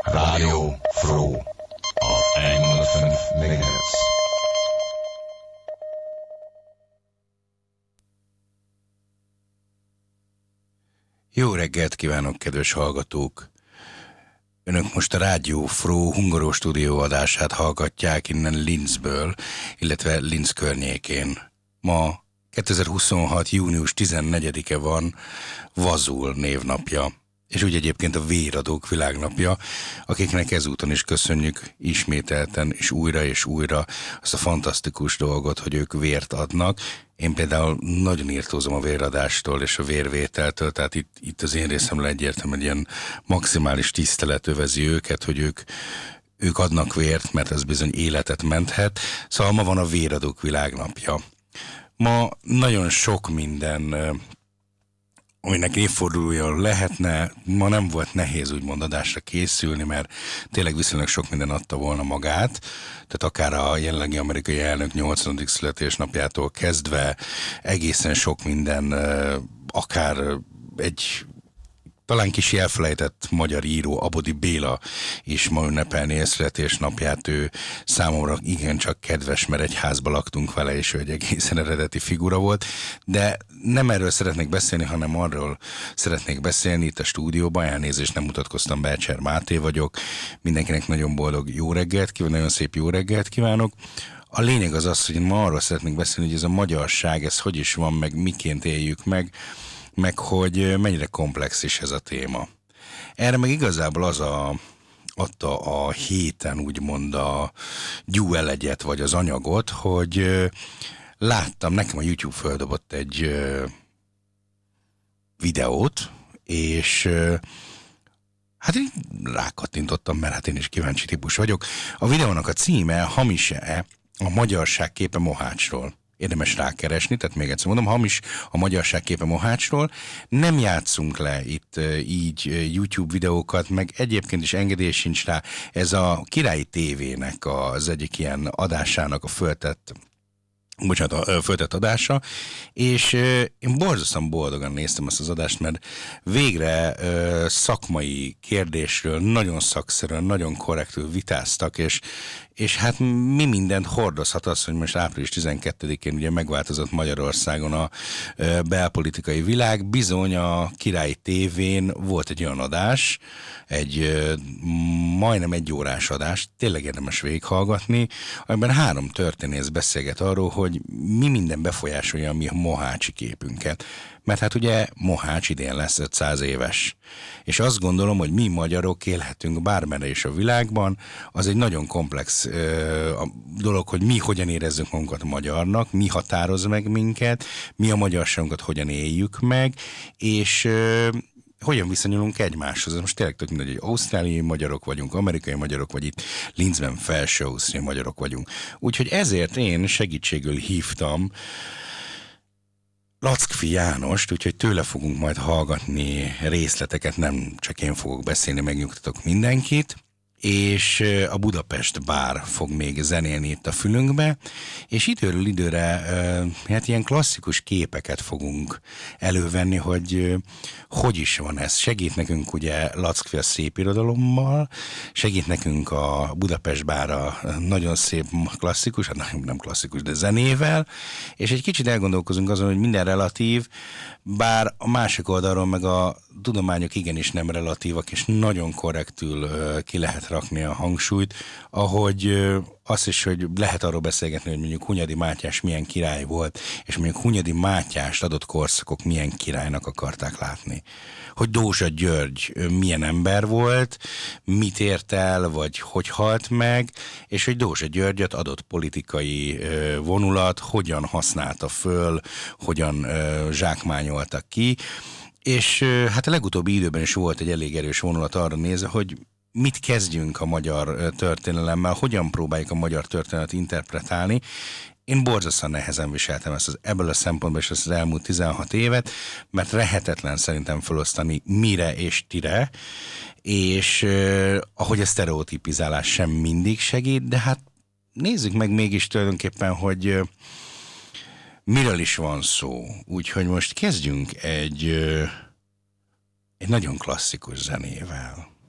Radio Fro auf 105 MHz. Jó reggelt kívánok, kedves hallgatók! Önök most a Rádió Fro Hungaró stúdió adását hallgatják innen Linzből, illetve Linz környékén. Ma 2026. június 14-e van, Vazul névnapja, és úgy egyébként a véradók világnapja, akiknek ezúton is köszönjük ismételten és újra azt a fantasztikus dolgot, hogy ők vért adnak. Én például nagyon írtózom a véradástól és a vérvételtől, tehát itt az én részemről egyértelműen ilyen maximális tisztelet övezi őket, hogy ők adnak vért, mert ez bizony életet menthet. Szóval ma van a véradók világnapja. Ma nagyon sok minden, aminek évfordulója lehetne, ma nem volt nehéz úgymond adásra készülni, mert tényleg viszonylag sok minden adta volna magát, tehát akár a jelenlegi amerikai elnök 80. születésnapjától kezdve egészen sok minden, akár egy talán kis elfelejtett magyar író, Abodi Béla is ma ünnepelné a születésnapját. Ő számomra igencsak kedves, mert egy házba laktunk vele, és ő egy egészen eredeti figura volt. De nem erről szeretnék beszélni, hanem arról szeretnék beszélni itt a stúdióban. Elnézést, nem mutatkoztam, Belcser Máté vagyok. Mindenkinek nagyon boldog jó reggelt kívánok, nagyon szép jó reggelt kívánok. A lényeg az, hogy ma arról szeretnék beszélni, hogy ez a magyarság, ez hogy is van, meg miként éljük meg hogy mennyire komplex is ez a téma. Erre meg igazából adta a héten úgymond a gyúelegyet, vagy az anyagot, hogy láttam, nekem a YouTube földobott egy videót, és hát én rákattintottam, mert hát én is kíváncsi típus vagyok. A videónak a címe Hamis-e a magyarság képe Mohácsról. Érdemes rákeresni, tehát még egyszer mondom, hamis a magyarság képe Mohácsról. Nem játszunk le itt így YouTube videókat, meg egyébként is engedély sincs rá. Ez a Királyi TV-nek az egyik ilyen adásának a föltett adása, és én borzasztóan boldogan néztem ezt az adást, mert végre szakmai kérdésről nagyon szakszerűen, nagyon korrektül vitáztak, és hát mi mindent hordozhat az, hogy most április 12-én ugye megváltozott Magyarországon a belpolitikai világ. Bizony a Királyi TV-n volt egy olyan adás, egy majdnem egy órás adás, tényleg érdemes végighallgatni, amiben 3 történész beszélget arról, hogy mi minden befolyásolja a mi mohácsi képünket. Mert hát ugye Mohács idén lesz 500 éves. És azt gondolom, hogy mi magyarok élhetünk bármerre is a világban, az egy nagyon komplex dolog, hogy mi hogyan érezzük magunkat magyarnak, mi határoz meg minket, mi a magyarságunkat hogyan éljük meg, és hogyan viszonyulunk egymáshoz. Ez most tényleg tök mindegy, hogy ausztráliai magyarok vagyunk, amerikai magyarok, vagy itt Linzben felső ausztráliai magyarok vagyunk. Úgyhogy ezért én segítségül hívtam Lackfi Jánost, úgyhogy tőle fogunk majd hallgatni részleteket, nem csak én fogok beszélni, megnyugtatok mindenkit, és a Budapest Bár fog még zenélni itt a fülünkbe, és időről időre hát ilyen klasszikus képeket fogunk elővenni, hogy is van ez. Segít nekünk ugye Lackfi a szép irodalommal, segít nekünk a Budapest Bár a nagyon szép klasszikus, hát nem klasszikus, de zenével, és egy kicsit elgondolkozunk azon, hogy minden relatív, bár a másik oldalról meg a tudományok igenis nem relatívak, és nagyon korrektül ki lehet rakni a hangsúlyt, ahogy azt is, hogy lehet arról beszélgetni, hogy mondjuk Hunyadi Mátyás milyen király volt, és mondjuk Hunyadi Mátyást adott korszakok milyen királynak akarták látni. Hogy Dózsa György milyen ember volt, mit ért el, vagy hogy halt meg, és hogy Dózsa Györgyöt adott politikai vonulat, hogyan használta föl, hogyan zsákmányoltak ki, és hát a legutóbbi időben is volt egy elég erős vonulat arra nézve, hogy mit kezdjünk a magyar történelemmel, hogyan próbáljuk a magyar történetet interpretálni. Én borzasztóan nehezen viseltem ezt ebből a szempontból is az elmúlt 16 évet, mert lehetetlen szerintem felosztani mire és tire, és ahogy a sztereotipizálás sem mindig segít, de hát nézzük meg mégis tulajdonképpen, hogy miről is van szó. Úgyhogy most kezdjünk egy nagyon klasszikus zenével.